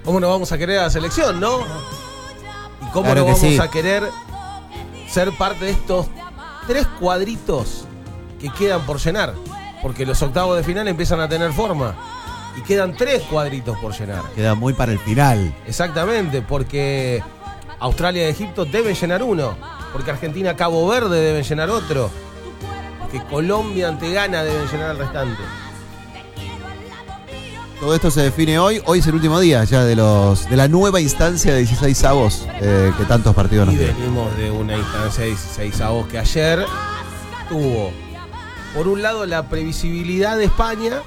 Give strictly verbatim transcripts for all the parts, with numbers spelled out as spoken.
¿Cómo no vamos a querer a la selección, no? ¿Y cómo Claro no que vamos sí. a querer ser parte de estos tres cuadritos que quedan por llenar? Porque los octavos de final empiezan a tener forma. Y quedan tres cuadritos por llenar. Queda muy para el final. Exactamente, porque Australia y Egipto deben llenar uno. Porque Argentina, Cabo Verde deben llenar otro. Porque Colombia ante Ghana deben llenar el restante. Todo esto se define hoy. Hoy es el último día ya de los de la nueva instancia de dieciséis avos eh, que tantos partidos nos Y dieron. venimos de una instancia de dieciséis avos que ayer tuvo, por un lado, la previsibilidad de España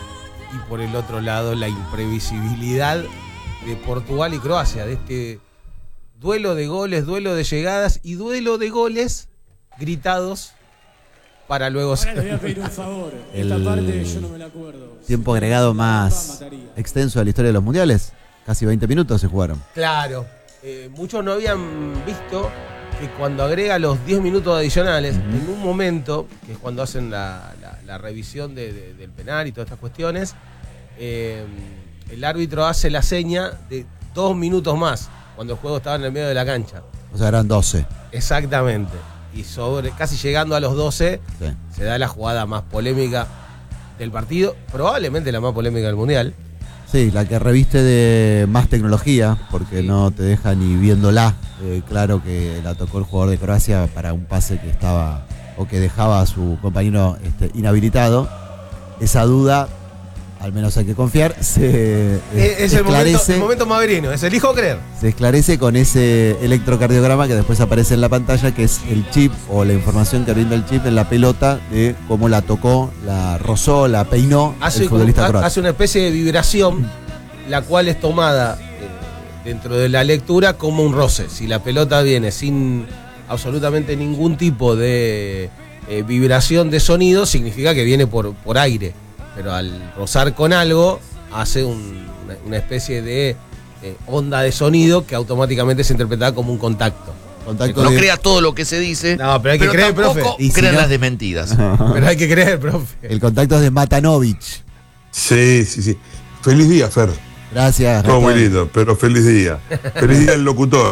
y por el otro lado, la imprevisibilidad de Portugal y Croacia. De este duelo de goles, duelo de llegadas y duelo de goles gritados para luego Ahora ser. les voy a pedir un favor. El Esta parte yo no me la acuerdo. tiempo agregado más extenso de la historia de los mundiales. Casi veinte minutos se jugaron. Claro, eh, muchos no habían visto que cuando agrega los diez minutos adicionales, uh-huh. en un momento, que es cuando hacen la, la, la revisión de, de, del penal y todas estas cuestiones, eh, el árbitro hace la seña de dos minutos más, cuando el juego estaba en el medio de la cancha. O sea, eran doce. Exactamente. Y sobre casi llegando a los doce, Sí. se da la jugada más polémica del partido, probablemente la más polémica del Mundial. Sí, la que reviste de más tecnología, porque Sí. no te deja ni viéndola. Eh, claro que la tocó el jugador de Croacia para un pase que estaba o que dejaba a su compañero este, inhabilitado. Esa duda, al menos hay que confiar, se eh, Es el momento, esclarece, el momento maverino, es elijo creer. se esclarece con ese electrocardiograma que después aparece en la pantalla, que es el chip o la información que brinda el chip en la pelota de cómo la tocó, la rozó, la peinó Hace, el futbolista como, croata. hace una especie de vibración, la cual es tomada eh, dentro de la lectura como un roce. Si la pelota viene sin absolutamente ningún tipo de eh, vibración de sonido, significa que viene por, por aire. Pero al rozar con algo, hace un, una, una especie de eh, onda de sonido que automáticamente se interpreta como un contacto. Contacto No de- crea todo lo que se dice, No, pero hay que creer, tampoco profe. Y si crean no- las desmentidas. Pero hay que creer, profe. El contacto es de Matanovic. Sí, sí, sí. Feliz día, Fer. Gracias. Todo muy Gastón. lindo, pero feliz día. Feliz día del locutor.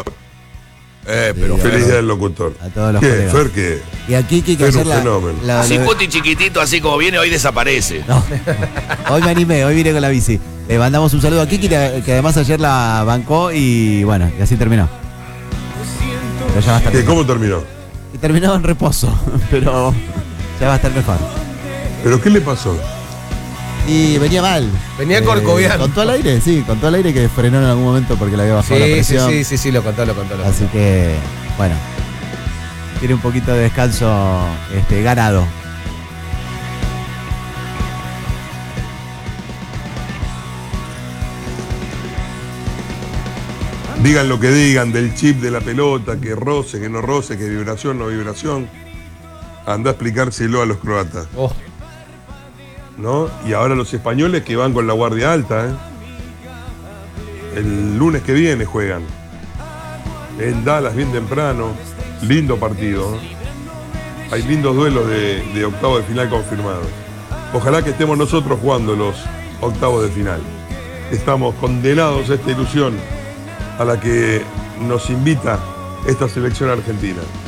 Eh, Sí, pero a Feliz ver. día del locutor. A todos los ¿Qué, colegas. Fer, qué? Y a Kiki que Fer, ayer un la, fenómeno. la- así la- Cuti chiquitito, así como viene, hoy desaparece. No. Hoy me animé, hoy vine con la bici. Le mandamos un saludo a Kiki, que que además ayer la bancó y bueno, y así terminó. Pero ya va a estar ¿Qué, mejor. ¿Cómo terminó? Y terminó en reposo, pero ya va a estar mejor. ¿Pero qué le pasó? Y venía mal. Venía corcoviano. Contó al aire, sí, contó al aire que frenó en algún momento porque le había bajado la Sí, sí, presión. sí, sí, sí, lo contó, lo contó. Lo contó. Así que, bueno, tiene un poquito de descanso este, ganado. Digan lo que digan del chip de la pelota, que roce, que no roce, que vibración, no vibración. Anda a explicárselo a los croatas, Oh, ¿no? Y ahora los españoles que van con la guardia alta, ¿eh? El lunes que viene juegan. En Dallas, bien temprano. Lindo partido, ¿no? Hay lindos duelos de, de octavos de final confirmados. Ojalá que estemos nosotros jugando los octavos de final. Estamos condenados a esta ilusión a la que nos invita esta selección argentina.